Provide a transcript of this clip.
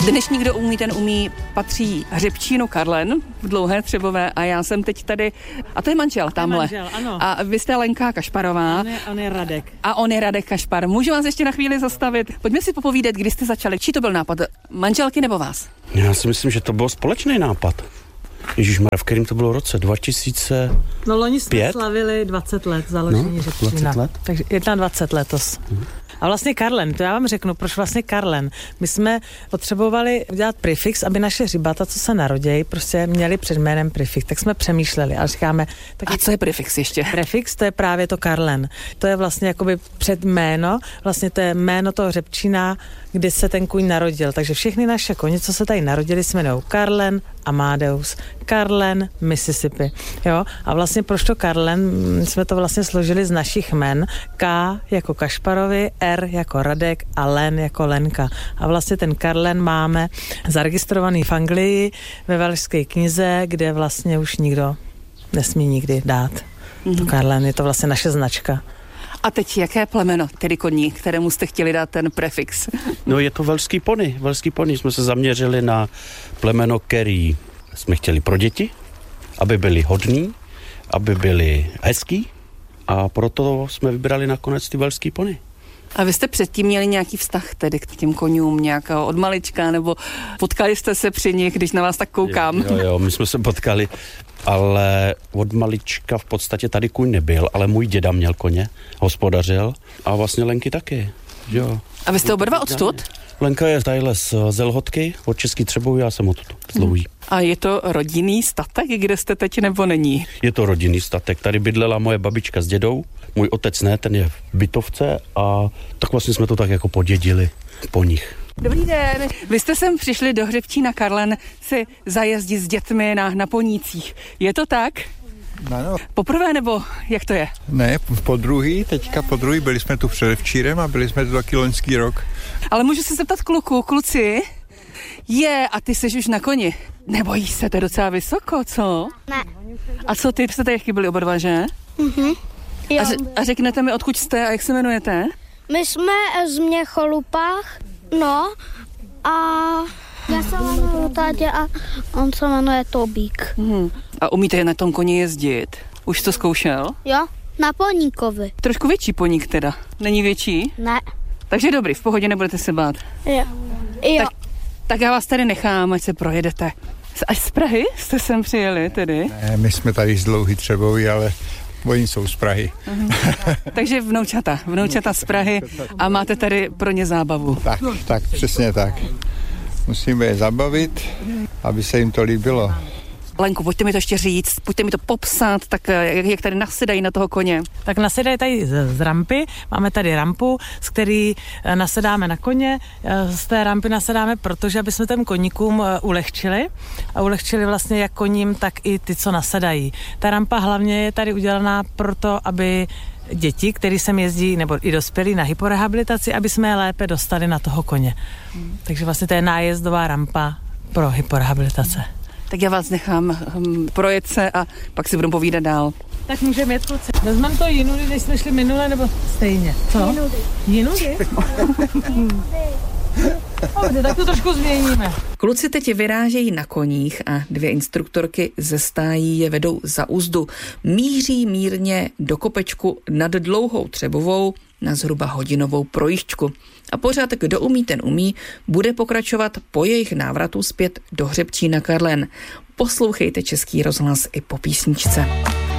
Dnešní Kdo umí, ten umí patří Hřebčínu Karlen v Dlouhé Třebové a já jsem teď tady, a to je manžel tamhle. Manžel, ano. A vy jste Lenka Kašparová. On je Radek. A on je Radek Kašpar. Můžu vás ještě na chvíli zastavit? Pojďme si popovídat, kdy jste začali. Čí to byl nápad? Manželky nebo vás? Já si myslím, že to byl společný nápad. Ježišmarja, v kterém to bylo roce 2000? No loni jsme slavili 20 let založení Hřebčína. 20 let? Takže 21 letos. A vlastně Karlen, to já vám řeknu, proč vlastně Karlen. My jsme potřebovali udělat prefix, aby naše hřibata, co se narodějí, prostě měli před jménem prefix. Tak jsme přemýšleli a říkáme... A co je prefix ještě? Prefix, to je právě to Karlen. To je vlastně jakoby předjméno, vlastně to je jméno toho Hřebčína, kdy se ten kůň narodil. Takže všechny naše koně, co se tady narodili, se jmenují Karlen, Amadeus, Karlen, Mississippi. Jo? A vlastně proč to Karlen? Jsme to vlastně složili z našich jmen. K jako Kašparovi, R jako Radek a Len jako Lenka. A vlastně ten Karlen máme zaregistrovaný v Anglii ve velšské knize, kde vlastně už nikdo nesmí nikdy dát. To Karlen, je to vlastně naše značka. A teď jaké plemeno, tedy koní, kterému jste chtěli dát ten prefix? No je to velský pony. Velský pony. Jsme se zaměřili na plemeno, který jsme chtěli pro děti, aby byli hodní, aby byli hezký a proto jsme vybrali nakonec ty velský pony. A vy jste předtím měli nějaký vztah tedy k těm koňům, nějakého od malička, nebo potkali jste se při nich, když na vás tak koukám? Jo, my jsme se potkali, ale od malička v podstatě tady kůň nebyl, ale můj děda měl koně, hospodařil a vlastně Lenky taky, jo. A vy jste oba dva odstud? Lenka je tadyhle z Zelhotky, od Český Třebovy, já jsem odtud, z Dlouhý. A je to rodinný statek, kde jste teď, nebo není? Je to rodinný statek, tady bydlela moje babička s dědou, můj otec ne, ten je v Bytovce a tak vlastně jsme to tak jako podědili po nich. Dobrý den, vy jste sem přišli do Hřebčína Karlen si zajezdit s dětmi na ponících. Je to tak? Ano. Poprvé nebo jak to je? Ne, teďka po druhý, byli jsme tu předevčírem a byli jsme tu taky loňský rok. Ale můžu se zeptat kluci? A ty jsi už na koni. Nebojíš se, to je docela vysoko, co? Ne. A co ty jste tady byli oba dva, že? Mhm. A řeknete mi, odkud jste a jak se jmenujete? My jsme z Měcholupách, no, a já se jmenuji Tátě a on se jmenuje Tobík. A umíte na tom koni jezdit? Už to zkoušel? Jo, na poníkovi. Trošku větší poník teda. Není větší? Ne. Takže dobrý, v pohodě, nebudete se bát. Jo. Tak já vás tady nechám, ať se projedete. Až z Prahy jste sem přijeli tedy? Ne, my jsme tady z Dlouhý Třebový, ale oni jsou z Prahy. Takže vnoučata z Prahy a máte tady pro ně zábavu. Tak, přesně tak. Musíme je zabavit, aby se jim to líbilo. Lenku, pojďte mi to ještě říct, pojďte mi to popsat, tak jak tady nasedají na toho koně. Tak nasedají tady z rampy, máme tady rampu, z který nasedáme na koně, z té rampy nasedáme, protože aby jsme těm koníkům ulehčili a ulehčili vlastně jak koním, tak i ty, co nasedají. Ta rampa hlavně je tady udělaná proto, aby děti, který sem jezdí, nebo i dospělí na hyporehabilitaci, aby jsme je lépe dostali na toho koně. Takže vlastně to je nájezdová rampa pro hyporehabilitace. Tak já vás nechám projet se a pak si budeme povídat dál. Tak můžeme jet, kluci. Vezmeme to jinudy, než jsme šli minule, nebo stejně? Co? Jinudy? Dobře, tak to trošku změníme. Kluci teď vyrážejí na koních a 2 instruktorky ze stájí je vedou za uzdu. Míří mírně do kopečku nad Dlouhou Třebovou na zhruba hodinovou projížďku. A pořád, kdo umí, ten umí, bude pokračovat po jejich návratu zpět do Hřebčína Karlen. Poslouchejte Český rozhlas i po písničce.